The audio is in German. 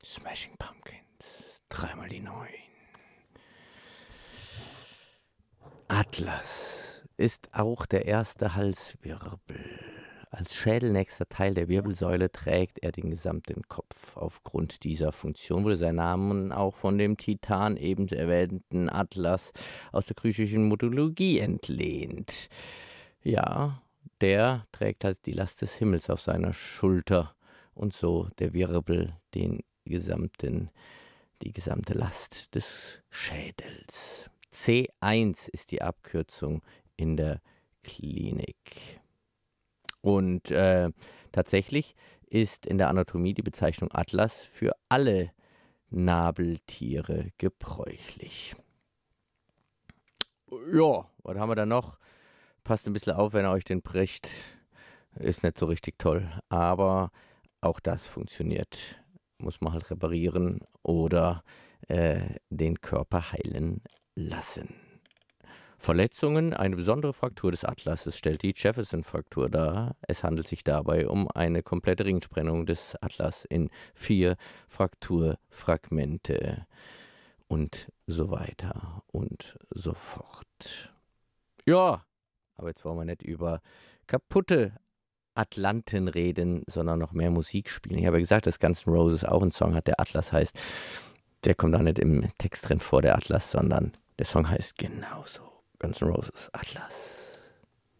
Smashing Pumpkins, dreimal die 9. Atlas ist auch der erste Halswirbel. Als schädelnächster Teil der Wirbelsäule trägt er den gesamten Kopf. Aufgrund dieser Funktion wurde sein Name auch von dem Titan eben erwähnten Atlas aus der griechischen Mythologie entlehnt. Ja, der trägt halt die Last des Himmels auf seiner Schulter und so der Wirbel die gesamte Last des Schädels. C1 ist die Abkürzung in der Klinik. Und tatsächlich ist in der Anatomie die Bezeichnung Atlas für alle Nabeltiere gebräuchlich. Ja, was haben wir da noch? Passt ein bisschen auf, wenn ihr euch den bricht. Ist nicht so richtig toll, aber auch das funktioniert. Muss man halt reparieren oder den Körper heilen lassen. Verletzungen, eine besondere Fraktur des Atlases stellt die Jefferson-Fraktur dar. Es handelt sich dabei um eine komplette Ringsprengung des Atlas in 4 Frakturfragmente und so weiter und so fort. Ja, aber jetzt wollen wir nicht über kaputte Atlanten reden, sondern noch mehr Musik spielen. Ich habe ja gesagt, dass Guns N' Roses auch einen Song hat, der Atlas heißt. Der kommt auch nicht im Text drin vor, der Atlas, sondern der Song heißt genauso. Guns N' Roses, Atlas.